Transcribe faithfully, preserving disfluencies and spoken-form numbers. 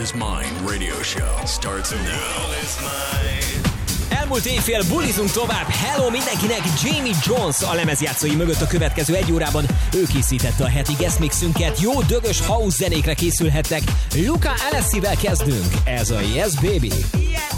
is Mine radio show starts now. Elmúlt éjfél bulizunk tovább. Hello mindenkinek, Jamie Jones a lemezjátszói mögött a következő egy órában. Ő készítette a heti guest mixünket. Jó dögös house zenékre készülhettek. Luca Alessi-vel kezdünk. Ez a Yes Baby.